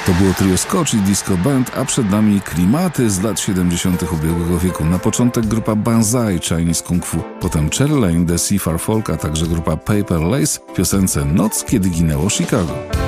To było trio Scotch i Disco Band, a przed nami klimaty z lat 70. ubiegłego wieku. Na początek grupa Banzai, Chinese Kung Fu, potem Cherry Lane, The Sea Far Folk, a także grupa Paper Lace w piosence Noc, kiedy ginęło Chicago.